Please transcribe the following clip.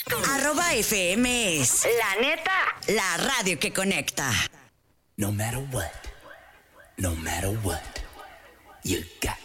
@FM es La neta, la radio que conecta. No matter what, you got